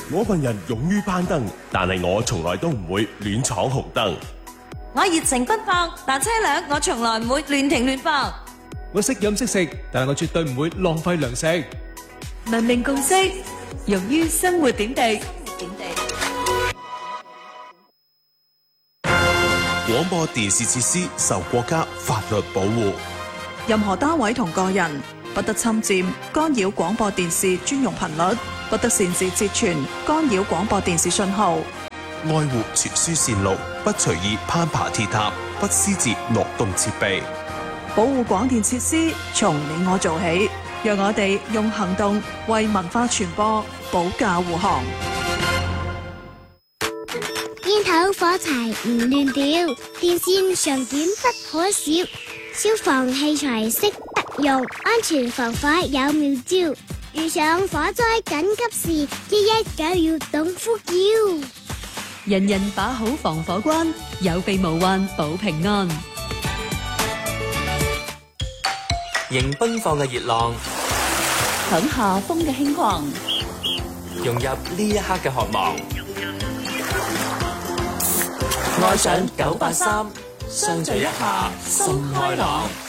我份人勇於攀登，但係我從來都唔會亂闖紅燈。 我熱情奔放，但車輛我從來唔會亂停亂放。 我識飲識食，但係我絕對唔會浪費糧食。 文明共識，用於生活點滴。 廣播電視設施受國家法律保護， 任何單位同個人不得侵佔、干擾廣播電視專用頻率，不得擅自截傳、干擾廣播電視信號。 愛護傳輸線路，不隨意攀爬鐵塔，不私自挪動設備。 保護廣電設施，從你我做起，讓我哋用行動為文化傳播保駕護航。 煙頭火柴唔亂掉，電線上短不可少，消防器材識得用，安全防火有妙招。遇上火災緊急事，119要懂呼叫。 人人把好防火關，有備無患保平安。 迎奔放嘅熱浪， 享夏風嘅輕狂， 融入呢一刻嘅渴望。愛上983，相聚一下心開朗。